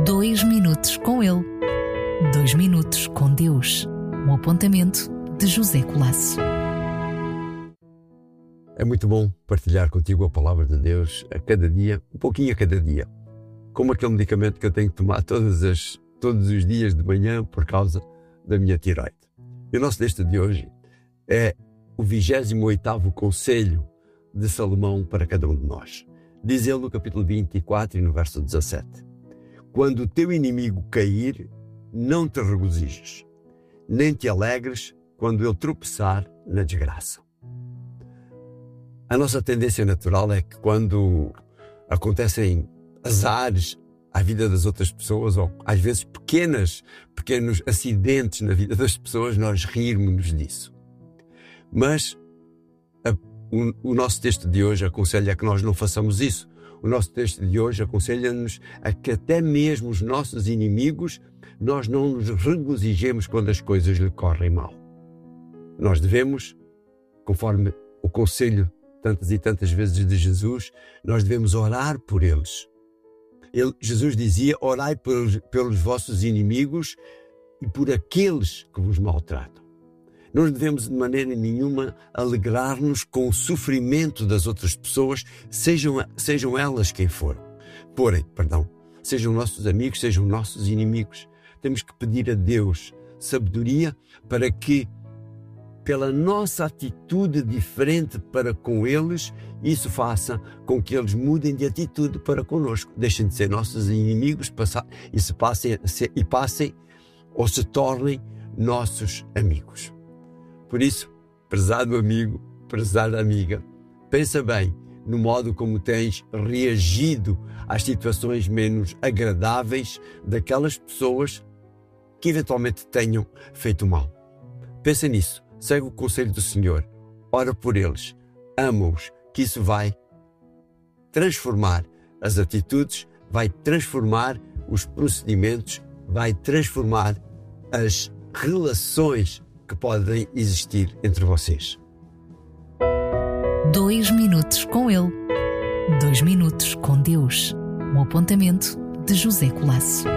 Dois minutos com ele. 2 minutos com Deus. Um apontamento de José Colasso. É muito bom partilhar contigo a palavra de Deus a cada dia, um pouquinho a cada dia. Como aquele medicamento que eu tenho que tomar todos os dias de manhã por causa da minha tireoide. E o nosso texto de hoje é o 28º conselho de Salomão para cada um de nós. Diz ele no capítulo 24 e no verso 17. Quando o teu inimigo cair, não te regozijes, nem te alegres quando ele tropeçar na desgraça. A nossa tendência natural é que quando acontecem azares à vida das outras pessoas, ou às vezes pequenos acidentes na vida das pessoas, nós rirmos disso. Mas o nosso texto de hoje aconselha que nós não façamos isso. O nosso texto de hoje aconselha-nos a que até mesmo os nossos inimigos, nós não nos regozijemos quando as coisas lhe correm mal. Nós devemos, conforme o conselho tantas e tantas vezes de Jesus, nós devemos orar por eles. Jesus dizia, orai pelos vossos inimigos e por aqueles que vos maltratam. Não devemos de maneira nenhuma alegrar-nos com o sofrimento das outras pessoas, sejam elas quem forem. Porém, sejam nossos amigos, sejam nossos inimigos. Temos que pedir a Deus sabedoria para que, pela nossa atitude diferente para com eles, isso faça com que eles mudem de atitude para connosco. Deixem de ser nossos inimigos e passem ou se tornem nossos amigos. Por isso, prezado amigo, prezada amiga, pensa bem no modo como tens reagido às situações menos agradáveis daquelas pessoas que eventualmente tenham feito mal. Pensa nisso, segue o conselho do Senhor, ora por eles, ama-os, que isso vai transformar as atitudes, vai transformar os procedimentos, vai transformar as relações que podem existir entre vocês. 2 minutos com ele. 2 minutos com Deus. Um apontamento de José Colasso.